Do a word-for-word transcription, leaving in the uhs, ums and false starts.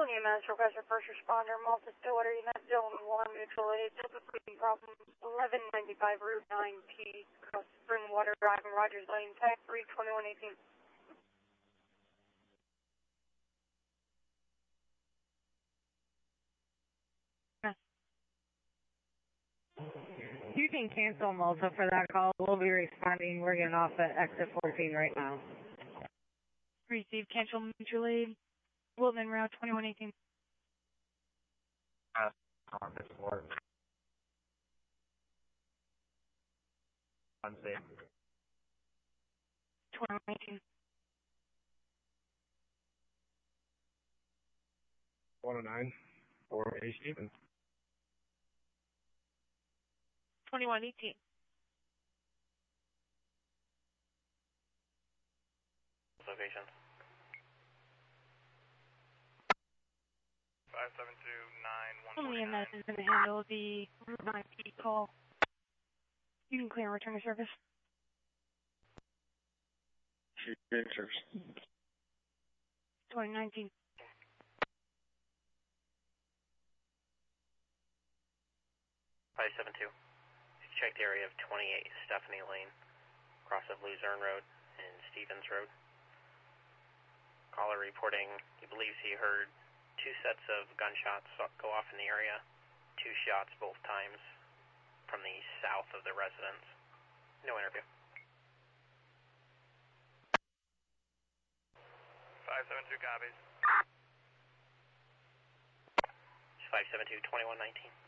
E M S request for first responder, Malta Stillwater, Unit Zone one, mutual aid, typically problem eleven ninety-five, Route nine P, across Springwater Drive and Rogers Lane, tag three twenty-one eighteen. You can cancel Malta for that call. We'll be responding. We're getting off at exit fourteen right now. Receive cancel mutual aid, Wilton Route twenty-one eighteen. Uh, on this board. Unsafe. twenty-one eighteen. one oh nine, four A Stevens. twenty-one eighteen. Location. five seven two nine one four nine. Only E M S is going to handle the Route nine P call. You can clear and return to service. She pictures. twenty nineteen. five seven two. Check the area of twenty-eight Stephanie Lane, cross of Luzerne Road and Stevens Road. Caller reporting he believes he heard two sets of gunshots go off in the area, two shots both times from the south of the residence. No interview. five seven two copies. five seven two, twenty-one nineteen.